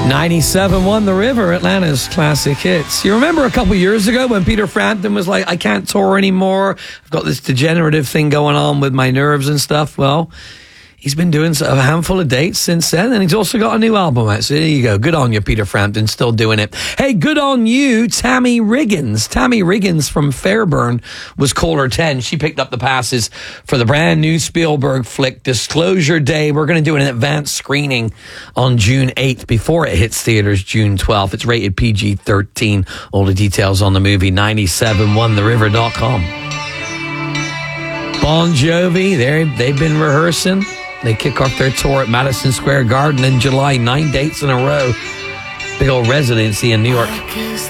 97.1 The River, Atlanta's classic hits. You remember a couple years ago when Peter Frampton was like, I can't tour anymore. I've got this degenerative thing going on with my nerves and stuff. Well, he's been doing a handful of dates since then, and he's also got a new album out. So there you go. Good on you, Peter Frampton, still doing it. Hey, good on you, Tammy Riggins. Tammy Riggins from Fairburn was caller 10. She picked up the passes for the brand new Spielberg flick, Disclosure Day. We're going to do an advanced screening on June 8th before it hits theaters June 12th. It's rated PG-13. All the details on the movie, 971theriver.com. Bon Jovi, they've been rehearsing. They kick off their tour at Madison Square Garden in July, 9 dates in a row. Big old residency in New York.